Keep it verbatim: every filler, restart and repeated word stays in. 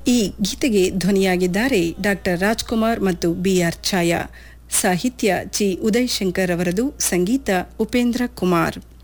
ಈ ಗೀತೆಗೆ ಧ್ವನಿಯಾಗಿದ್ದಾರೆ ಡಾಕ್ಟರ್ ರಾಜ್ಕುಮಾರ್ ಮತ್ತು ಬಿಆರ್ ಛಾಯಾ. ಸಾಹಿತ್ಯ ಚಿ ಉದಯಶಂಕರ್ ಅವರದು, ಸಂಗೀತ ಉಪೇಂದ್ರ ಕುಮಾರ್.